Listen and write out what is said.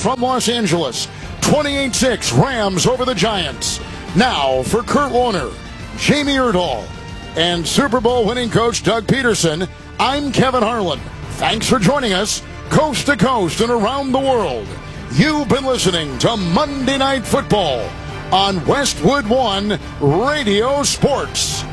from Los Angeles. 28-6 Rams over the Giants. Now for Kurt Warner, Jamie Erdahl, and Super Bowl winning coach Doug Peterson, I'm Kevin Harlan. Thanks for joining us coast to coast and around the world. You've been listening to Monday Night Football on Westwood One Radio Sports.